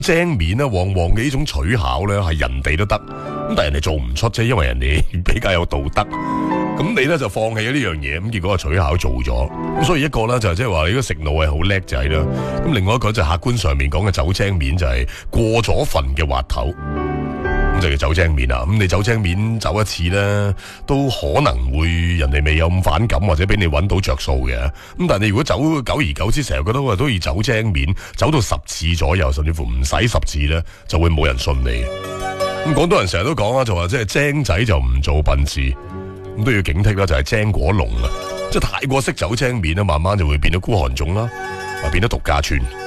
精面咧，往往嘅呢種取巧咧，係人哋都得，咁但係人哋做唔出啫，因為人哋比較有道德。咁你咧就放棄咗呢樣嘢，咁結果個取巧做咗。咁所以一個咧就即係話你個食腦係好叻仔啦。咁另外一個就客觀上面講嘅走精面就係過咗份嘅滑頭。就叫走精面啦，咁你走精面走一次咧，都可能會人哋未有咁反感，或者俾你揾到着數嘅。咁但係你如果走久而久之，成日覺得都要走精面，走到10次左右，甚至乎唔使10次咧，就會冇人信你。咁廣東人成日都講啦，就話即係精仔就唔做笨事，咁都要警惕啦，就係精果龍啊，即係太過識走精面啦，慢慢就會變到孤寒種啦，變到獨家村。